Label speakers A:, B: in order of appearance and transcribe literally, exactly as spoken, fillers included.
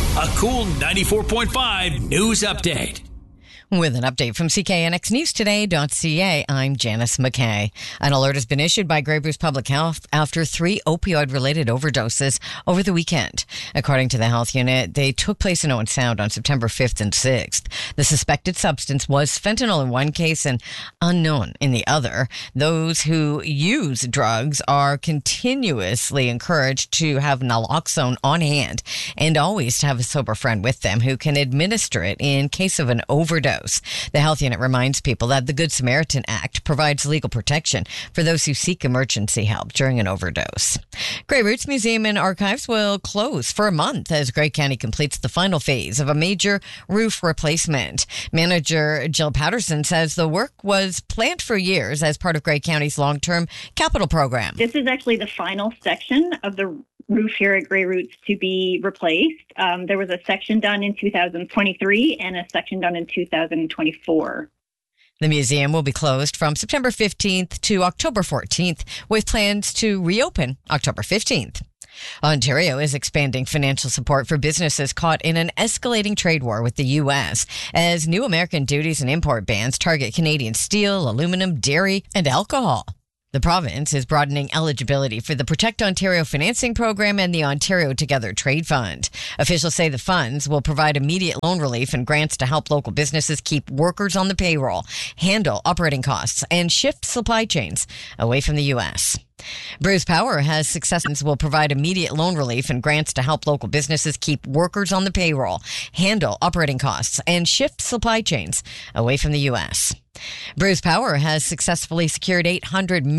A: A cool ninety-four point five news update.
B: With an update from C K N X News Today dot C A, I'm Janice McKay. An alert has been issued by Grey Bruce Public Health after three opioid-related overdoses over the weekend. According to the health unit, they took place in Owen Sound on September fifth and sixth. The suspected substance was fentanyl in one case and unknown in the other. Those who use drugs are continuously encouraged to have naloxone on hand and always to have a sober friend with them who can administer it in case of an overdose. The health unit reminds people that the Good Samaritan Act provides legal protection for those who seek emergency help during an overdose. Grey Roots Museum and Archives will close for a month as Grey County completes the final phase of a major roof replacement. Manager Jill Patterson says the work was planned for years as part of Grey County's long-term capital program.
C: This is actually the final section of the roof here at Grey Roots to be replaced. Um, there was a section done in two thousand twenty-three and a section done in two thousand twenty-four.
B: The museum will be closed from September fifteenth to October fourteenth, with plans to reopen October fifteenth. Ontario is expanding financial support for businesses caught in an escalating trade war with the U S as new American duties and import bans target Canadian steel, aluminum, dairy, and alcohol. The province is broadening eligibility for the Protect Ontario Financing Program and the Ontario Together Trade Fund. Officials say the funds will provide immediate loan relief and grants to help local businesses keep workers on the payroll, handle operating costs, and shift supply chains away from the U S. Bruce Power has successes will provide immediate loan relief and grants to help local businesses keep workers on the payroll, handle operating costs, and shift supply chains away from the U S. Bruce Power has successfully secured eight hundred